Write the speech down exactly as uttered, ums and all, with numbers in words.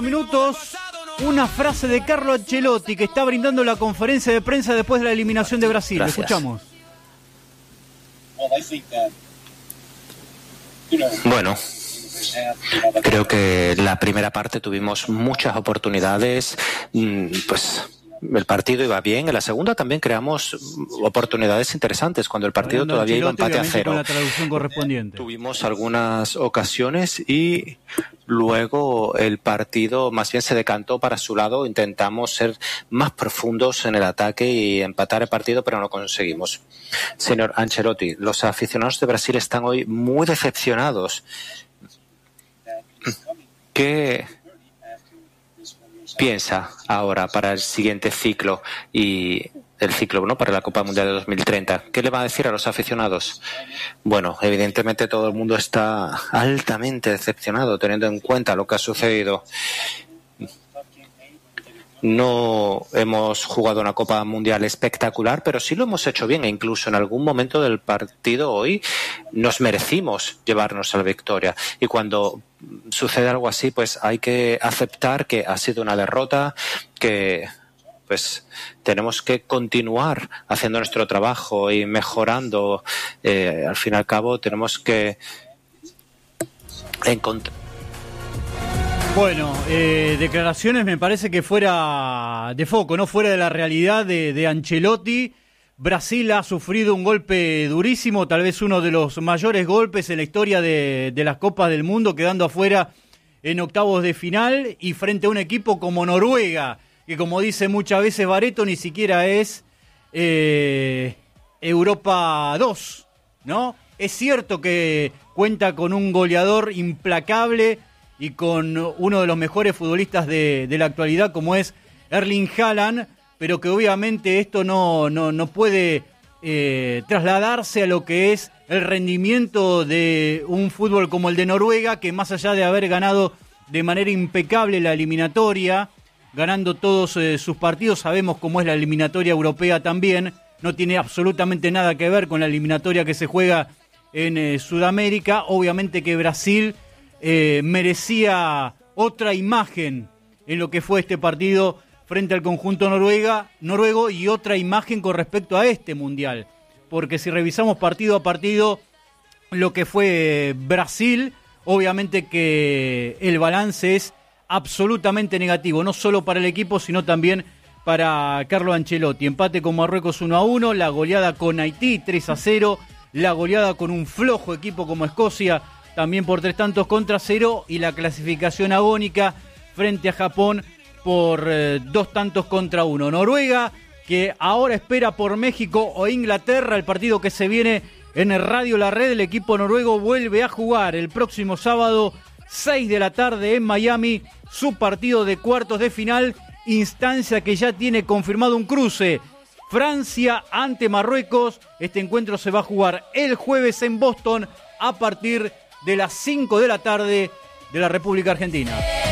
Minutos, una frase de Carlo Ancelotti que está brindando la conferencia de prensa después de la eliminación de Brasil. Gracias. Lo escuchamos. Bueno, creo que la primera parte tuvimos muchas oportunidades, pues el partido iba bien. En la segunda también creamos oportunidades interesantes cuando el partido Hablando todavía iba empate a cero. Con la traducción correspondiente. Tuvimos algunas ocasiones y luego el partido más bien se decantó para su lado. Intentamos ser más profundos en el ataque y empatar el partido, pero no conseguimos. Señor Ancelotti, los aficionados de Brasil están hoy muy decepcionados. ¿Qué piensa ahora para el siguiente ciclo y el ciclo, ¿no?, para la Copa Mundial de dos mil treinta? ¿Qué le va a decir a los aficionados? Bueno, evidentemente todo el mundo está altamente decepcionado teniendo en cuenta lo que ha sucedido. No hemos jugado una Copa Mundial espectacular, pero sí lo hemos hecho bien, e incluso en algún momento del partido hoy nos merecimos llevarnos a la victoria. Y cuando sucede algo así, pues hay que aceptar que ha sido una derrota, que pues tenemos que continuar haciendo nuestro trabajo y mejorando. Eh, al fin y al cabo tenemos que encontrar. Bueno, eh, declaraciones me parece que fuera de foco, no fuera de la realidad de, de Ancelotti. Brasil ha sufrido un golpe durísimo, tal vez uno de los mayores golpes en la historia de, de las Copas del Mundo, quedando afuera en octavos de final y frente a un equipo como Noruega, que como dice muchas veces Barreto, ni siquiera es eh, Europa dos, ¿no? Es cierto que cuenta con un goleador implacable y con uno de los mejores futbolistas de, de la actualidad, como es Erling Haaland, pero que obviamente esto no, no, no puede eh, trasladarse a lo que es el rendimiento de un fútbol como el de Noruega, que más allá de haber ganado de manera impecable la eliminatoria, ganando todos eh, sus partidos, sabemos cómo es la eliminatoria europea también, no tiene absolutamente nada que ver con la eliminatoria que se juega en eh, Sudamérica. Obviamente que Brasil Eh, merecía otra imagen en lo que fue este partido frente al conjunto noruega, noruego y otra imagen con respecto a este mundial, porque si revisamos partido a partido lo que fue Brasil, obviamente que el balance es absolutamente negativo, no solo para el equipo sino también para Carlo Ancelotti. Empate con Marruecos uno a uno, la goleada con Haití tres a cero, la goleada con un flojo equipo como Escocia también por tres tantos contra cero, y la clasificación agónica frente a Japón por eh, dos tantos contra uno. Noruega, que ahora espera por México o Inglaterra, el partido que se viene en el Radio La Red. El equipo noruego vuelve a jugar el próximo sábado, seis de la tarde en Miami, su partido de cuartos de final, instancia que ya tiene confirmado un cruce. Francia ante Marruecos. Este encuentro se va a jugar el jueves en Boston a partir de las cinco de la tarde de la República Argentina.